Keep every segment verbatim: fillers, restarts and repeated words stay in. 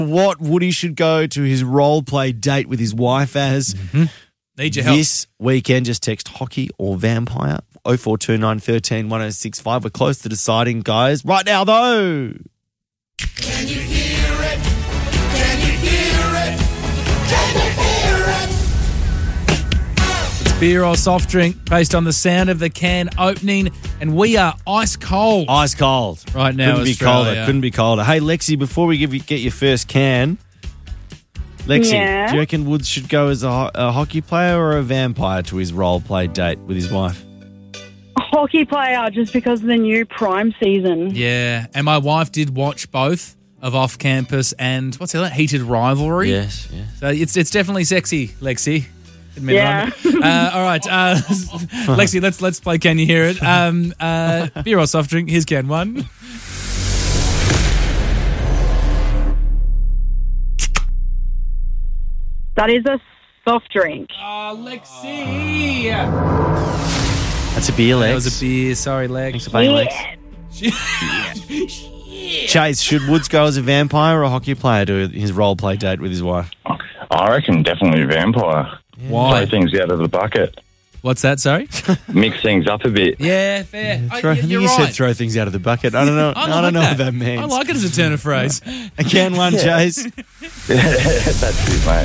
What Woody should go to his role play date with his wife as. Mm-hmm. Need your help. This weekend, just text hockey or vampire oh four two nine, one three, one oh six five. We're close to deciding, guys. Right now, though. Can you hear it? Can you hear it? Can you hear it? It's beer or soft drink based on the sound of the can opening, and we are ice cold. Ice cold. Right now, Couldn't be Australia. colder. Couldn't be colder. Hey, Lexi, before we give you, get your first can, Lexi, Yeah? do you reckon Woods should go as a, ho- a hockey player or a vampire to his role play date with his wife? Hockey player, just because of the new Prime season. Yeah, and my wife did watch both of Off Campus and what's the other? Heated Rivalry. Yes, yes. So it's it's definitely sexy, Lexi. Admit Yeah. it on. Uh, all right, uh, Lexi, let's let's play. Can you hear it? Um, uh, beer or soft drink? Here's can one. That is a soft drink. Oh, Lexi. That's a beer, Lex. That was a beer. Sorry, Lex. Thanks for playing, Lex. Chase, should Woods go as a vampire or a hockey player to his role play date with his wife? I reckon definitely vampire. Why? Throw things out of the bucket. What's that? Sorry. Mix things up a bit. Yeah, fair. Throw, I, I think you're you right. said throw things out of the bucket. I don't know. I, I, don't like know that. what that means. I like it as a turn of phrase. A can one, Chase. That's it, mate.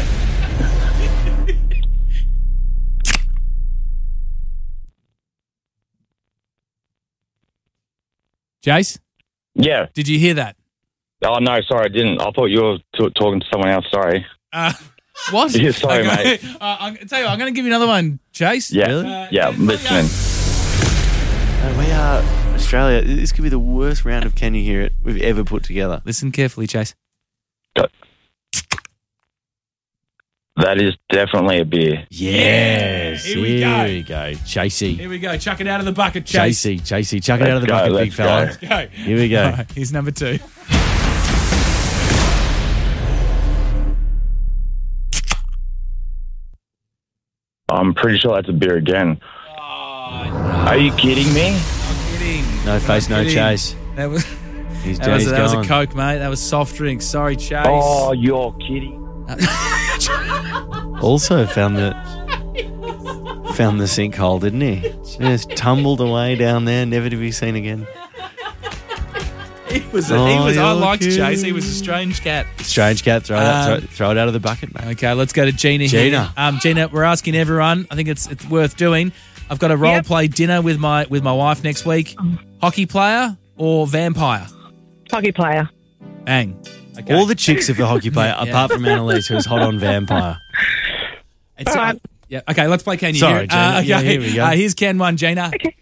Jace, Yeah. did you hear that? Oh, no, sorry, I didn't. I thought you were t- talking to someone else. Sorry. Uh, what? Yeah, sorry, okay. mate. Uh, I'm, tell you what, I'm going to give you another one, Chase. Yeah. Really? Uh, yeah, I'm listening. Uh, we are Australia. This could be the worst round of Can You Hear It we've ever put together. Listen carefully, Chase. That is definitely a beer. Yes. Here we go. Here we go. Chasey. Here we go. Chuck it out of the bucket, Chase. Chasey. Chasey. Chuck it out of the Let's go, bucket, big let's fella. go. Let's go. Here we go. All right, here's number two. I'm pretty sure that's a beer again. Oh, Are you kidding me? I'm kidding. No face, no kidding. chase. That was, He's that, down, was, he's that was a gone. Coke, mate. That was soft drink. Sorry, Chase. Oh, you're kidding. Also found the found the sinkhole, didn't he? Just tumbled away down there, never to be seen again. He was, a, he Oh, was I you're liked cute. Chase. He was a strange cat. Strange cat, throw, it out, Um, throw, throw it out of the bucket, mate. Okay, let's go to Gina, Gina. here. Um, Gina, we're asking everyone. I think it's it's worth doing. I've got a role Yep. play dinner with my with my wife next week. Hockey player or vampire? Hockey player. Bang. Okay. All the chicks of the hockey player, Yeah. apart from Annalise, who's hot on vampire. It's, All right. yeah. Okay, let's play Can You Sorry, Hear It? Gina. Uh, okay. Yeah, here we go. Uh, here's Ken one, Gina. Okay.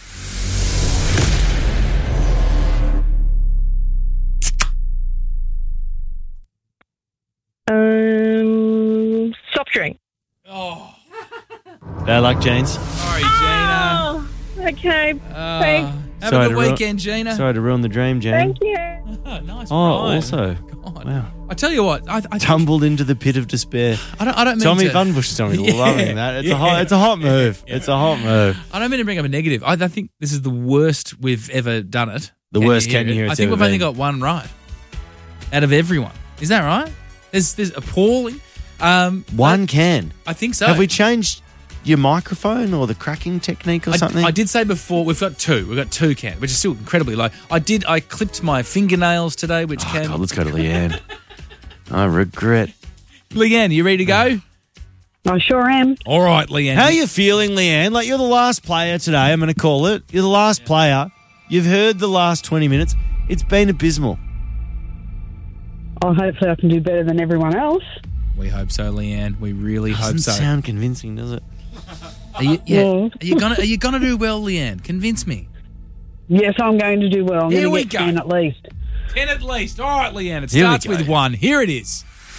Um, soft drink. Oh, Bad luck, James. sorry, Gina. Oh, okay. Uh, Thanks. have Sorry a to good ru- weekend, Gina. Sorry to ruin the dream, Jane. Thank you. Oh, nice. Oh, rhyme. also, God. wow. I tell you what, I, I, Tumbled into the pit of despair. I don't, I don't mean Tommy to, Funbush, Tommy, Yeah, loving that. It's a hot, yeah. it's a hot move. It's a hot move. I don't mean to bring up a negative. I, I think this is the worst we've ever done it. The worst Can You Hear it? It's I think ever we've only been. got one right out of everyone. Is that right? There's, there's appalling. Um, One can. I think so. Have we changed your microphone or the cracking technique or I, something? I did say before we've got two. We've got two cans, which is still incredibly low. I did. I clipped my fingernails today, which Oh, can. God, let's go to Leanne. I regret. Leanne, you ready to go? I sure am. All right, Leanne. How are you feeling, Leanne? Like, you're the last player today, I'm going to call it. You're the last player. You've heard the last twenty minutes. It's been abysmal. Oh, hopefully I can do better than everyone else. We hope so, Leanne. We really hope Doesn't so. sound convincing, does it? Are you, yeah. Yeah. Are you gonna Are you gonna do well, Leanne? Convince me. Yes, I'm going to do well. I'm Here going we to get go. ten at least. Ten at least. All right, Leanne. It Here we starts go. with one. Here it is.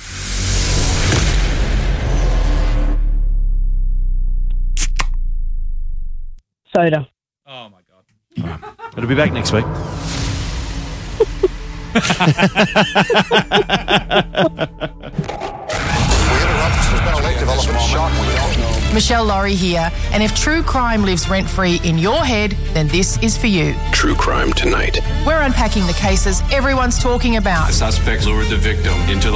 Soda. Oh my god. It'll be back next week. We interrupt. There's been a late development. Shock. We don't know. Michelle Laurie here, and if true crime lives rent-free in your head, then this is for you. True Crime Tonight. We're unpacking the cases everyone's talking about. The suspect lured the victim into